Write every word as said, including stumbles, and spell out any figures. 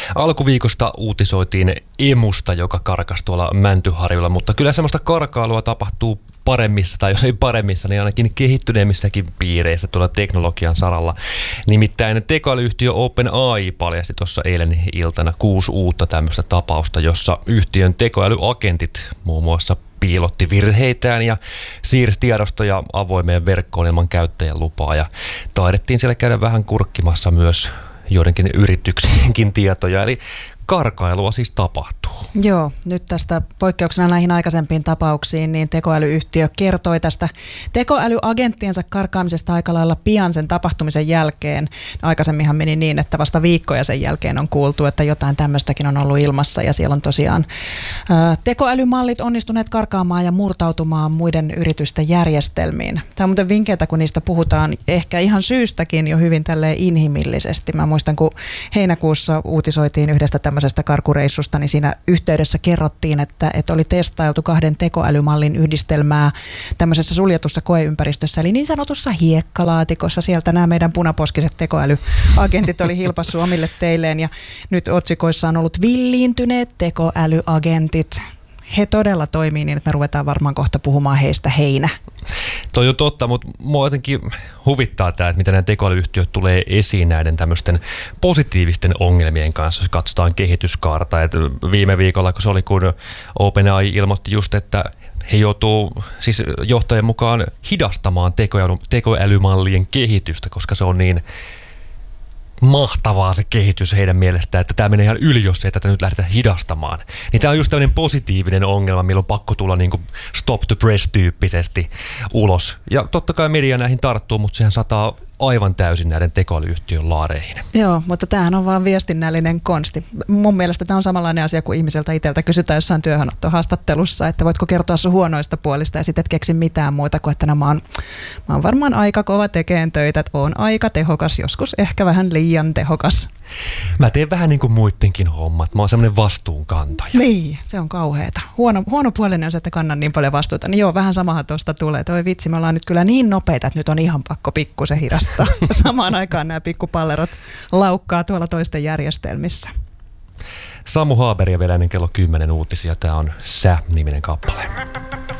Alkuviikosta uutisoitiin emusta, joka karkasi tuolla Mäntyharjulla, mutta kyllä semmoista karkailua tapahtuu paremmissa, tai jos ei paremmissa, niin ainakin kehittyneemmissäkin piireissä tuolla teknologian saralla. Nimittäin tekoälyyhtiö OpenAI paljasti tuossa eilen iltana kuusi uutta tämmöistä tapausta, jossa yhtiön tekoälyagentit muun muassa piilotti virheitään ja siirsi tiedostoja avoimeen verkkoon ilman käyttäjän lupaa. Ja taidettiin siellä käydä vähän kurkkimassa myös joidenkin yrityksienkin tietoja, eli karkailua siis tapahtuu. Joo, nyt tästä poikkeuksena näihin aikaisempiin tapauksiin, niin tekoälyyhtiö kertoi tästä tekoälyagenttiensa karkaamisesta aika lailla pian sen tapahtumisen jälkeen. Aikaisemminhan meni niin, että vasta viikkoja sen jälkeen on kuultu, että jotain tämmöistäkin on ollut ilmassa, ja siellä on tosiaan ää, tekoälymallit onnistuneet karkaamaan ja murtautumaan muiden yritysten järjestelmiin. Tämä on muuten vinkeitä, kun niistä puhutaan ehkä ihan syystäkin jo hyvin tälleen inhimillisesti. Mä muistan, kun heinäkuussa uutisoitiin yhdestä tämmöisestä karkureissusta, niin siinä yhteydessä kerrottiin, että, että oli testailtu kahden tekoälymallin yhdistelmää tämmöisessä suljetussa koeympäristössä, eli niin sanotussa hiekkalaatikossa. Sieltä nämä meidän punaposkiset tekoälyagentit oli hilpassu omille teilleen, ja nyt otsikoissa on ollut villiintyneet tekoälyagentit. He todella toimii niin, että me ruvetaan varmaan kohta puhumaan heistä heinä. Toi on totta, mutta mua jotenkin huvittaa tämä, että miten nämä tekoälyyhtiöt tulee esiin näiden tämmöisten positiivisten ongelmien kanssa, jos katsotaan kehityskaarta. Et viime viikolla, kun se oli, kun OpenAI ilmoitti just, että he joutuu siis johtajien mukaan hidastamaan tekoäly, tekoälymallien kehitystä, koska se on niin mahtavaa se kehitys heidän mielestään, että tämä menee ihan yli, jos ei tätä nyt lähdetä hidastamaan. Niin tämä on just tämmöinen positiivinen ongelma, milloin on pakko tulla niin kuin stop the press-tyyppisesti ulos. Ja totta kai media näihin tarttuu, mutta sehän sataa aivan täysin näiden tekoälyyhtiön laareihin. Joo, mutta tämähän on vaan viestinnällinen konsti. Mun mielestä tämä on samanlainen asia, kuin ihmiseltä itseltä kysytään jossain työhönottohaastattelussa, että voitko kertoa sun huonoista puolista, ja sitten et keksi mitään muuta kuin, että no, mä, oon, mä oon varmaan aika kova tekeen töitä, että oon aika tehokas, joskus ehkä vähän liian tehokas. Mä teen vähän niin kuin muidenkin hommat. Mä oon semmoinen vastuunkantaja. Niin, se on kauheeta. Huono, huono puolinen on se, että kannan niin paljon vastuuta. Niin joo, vähän samahan tuosta tulee. Toi vitsi, me ollaan nyt kyllä niin nopeita, että nyt on ihan pakko pikkusen hidastaa. Samaan aikaan nämä pikkupallerot laukkaa tuolla toisten järjestelmissä. Samu Haaberi ja vielä ennen kello kymmenen uutisia. Tämä on Sä-niminen kappale.